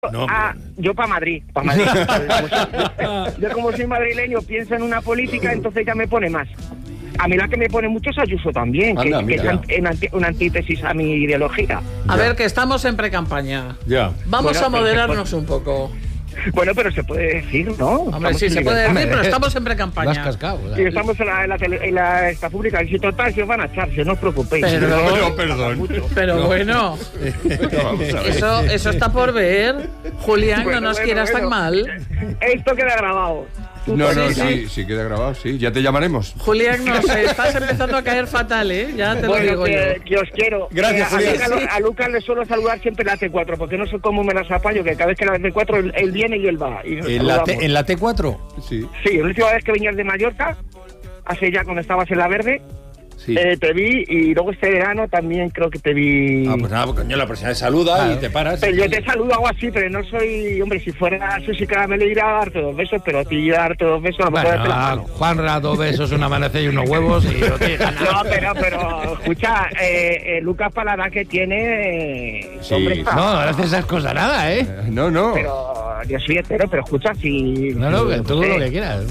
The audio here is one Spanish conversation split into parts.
No, yo para Madrid. Yo como soy madrileño pienso en una política, entonces ya me pone más. A mí la que me pone mucho es Ayuso también, Anda, que es una antítesis a mi ideología. A ver, que estamos en pre-campaña. Ya. Vamos a moderarnos un poco. Bueno, pero se puede decir, ¿no? Hombre, sí, se puede decir, pero estamos en pre-campaña. Lo has cascado. Sí, estamos en la esta pública. Y si total, si os van a echar, si no os preocupéis. Pero perdón. Pero No. bueno, eso está por ver. Julián, no nos quieras tan mal. Esto queda grabado. No, sí queda grabado, sí. Ya te llamaremos. Julián, no sé, estás empezando a caer fatal, ¿eh? Ya te lo digo yo. Que os quiero. Gracias, Julián. A Lucas le suelo saludar siempre en la T4, porque no sé cómo me las apaño, que cada vez que la T4 él viene y él va. Y ¿En la T4? Sí. Sí, la última vez que venías de Mallorca, hace ya cuando estabas en la Verde, Sí. te vi, y luego este verano también creo que te vi. Pues nada, coño, la próxima vez saluda y te paras. Pero yo te saludo algo así, pero no soy... Hombre, si fuera Susi Caramelo iría a darte 2 besos, pero a ti darte 2 besos... A lo mejor Bueno, Juanra, 2 besos, una amanecida y unos huevos y no te deja nada. No, pero escucha, Lucas para la edad que tiene... Sí. hombre, No, no haces esas cosas nada, ¿eh? No. Pero yo soy hetero, pero escucha, si... No, que tú lo que quieras.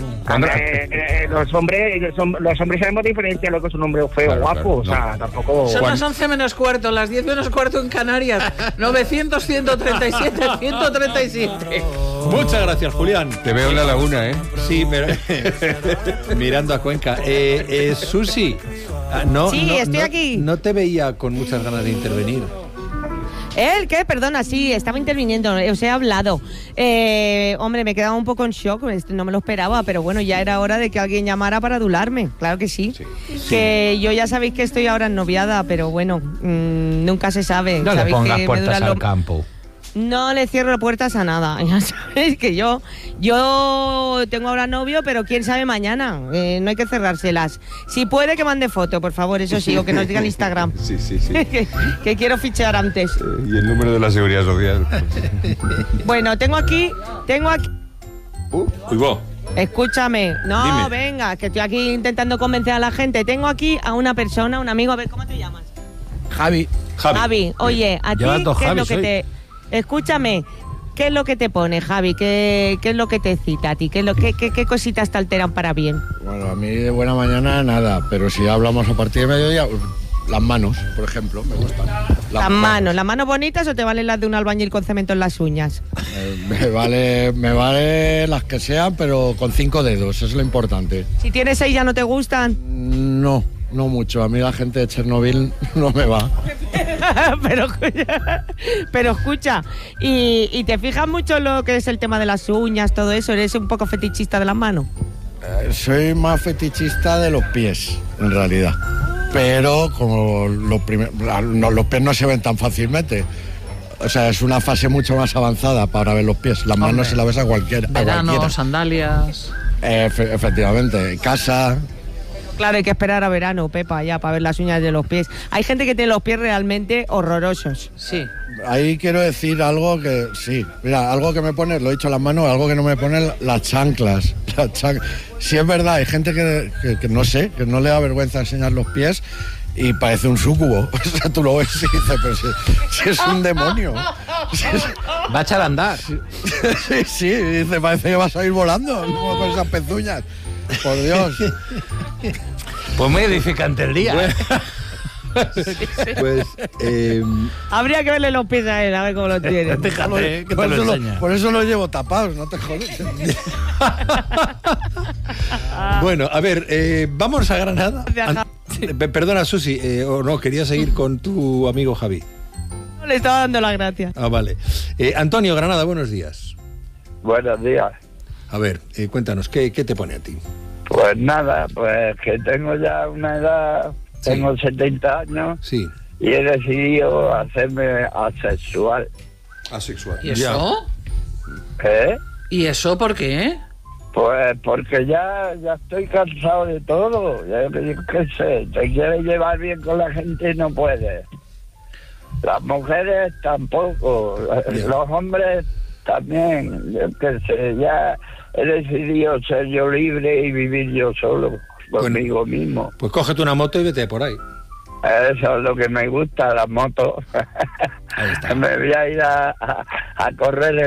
Los hombres sabemos diferenciar lo que es un hombre feo, Claro, guapo, claro, o sea, tampoco... Son las 11 menos cuarto, las 10 menos cuarto en Canarias. 900, 137, 137. Muchas gracias, Julián. Te veo en la laguna, ¿eh? Sí, pero... mirando a Cuenca. Susi, Sí, estoy aquí. No te veía con muchas ganas de intervenir. ¿El qué? Perdona, sí, estaba interviniendo, os he hablado. Hombre, me he quedado un poco en shock, no me lo esperaba, pero bueno, ya era hora de que alguien llamara para adularme, claro que sí. Que yo ya sabéis que estoy ahora ennoviada, pero bueno, nunca se sabe. No le Sabéis pongas que me puertas duran al campo. No le cierro puertas a nada, ya sabéis que yo tengo ahora novio, pero quién sabe mañana, no hay que cerrárselas. Si puede que mande foto, por favor, eso sí, o que nos diga en Instagram. Sí. que quiero fichar antes. Y el número de la Seguridad Social. Bueno, tengo aquí... Uy, vos. Escúchame, no, Dime. venga, que estoy aquí intentando convencer a la gente. Tengo aquí a una persona, un amigo, a ver, ¿cómo te llamas? Javi. Javi, oye, a ti, Llevas dos ¿qué es lo Javis que hoy. te... Escúchame, ¿qué es lo que te pone, Javi? ¿Qué es lo que te excita a ti? ¿Qué cositas te alteran para bien? Bueno, a mí de buena mañana nada, pero si hablamos a partir de mediodía, las manos, por ejemplo, me gustan. Las manos bonitas o te valen las de un albañil con cemento en las uñas? Me vale las que sean, pero con 5 dedos, eso es lo importante. Si tienes 6 ya no te gustan. No mucho, a mí la gente de Chernobyl no me va. pero escucha, ¿y te fijas mucho en lo que es el tema de las uñas, todo eso? ¿Eres un poco fetichista de las manos? Soy más fetichista de los pies, en realidad. Pero como los pies no se ven tan fácilmente. O sea, es una fase mucho más avanzada para ver los pies. Las manos se las ves a cualquiera. Verano, sandalias... Efectivamente, casa... Claro, hay que esperar a verano, Pepa, ya, para ver las uñas de los pies. Hay gente que tiene los pies realmente horrorosos. Sí. Ahí quiero decir algo que sí. Mira, algo que me pone, lo he dicho las manos, algo que no me pone las chanclas. Sí, es verdad, hay gente que no sé, que no le da vergüenza enseñar los pies y parece un súcubo. O sea, tú lo ves y dices, pero si es un demonio. Va a echar a andar. Sí, dice, parece que vas a ir volando con esas pezuñas. Por Dios. Pues muy edificante el día. Pues, Habría que verle los pies a él, a ver cómo los tiene. Déjate, que te lo enseña. Por eso los llevo tapados, no te jodes. bueno, a ver, vamos a Granada. Perdona, Susi, o no, quería seguir con tu amigo Javi. Le estaba dando las gracias. Vale. Antonio, Granada, buenos días. Buenos días. A ver, cuéntanos, ¿qué te pone a ti? Pues nada, pues que tengo ya una edad, Sí. tengo 70 años Sí. y he decidido hacerme asexual. Asexual. ¿Y eso? ¿Eh? ¿Y eso por qué? Pues porque ya estoy cansado de todo. Ya, yo qué sé, te quieres llevar bien con la gente y no puedes. Las mujeres tampoco, Bien. los hombres también. Yo qué sé, ya he decidido ser yo libre y vivir yo solo, conmigo mismo. Pues cógete una moto y vete por ahí. Eso es lo que me gusta, las motos. Ahí está. Me voy a ir a correr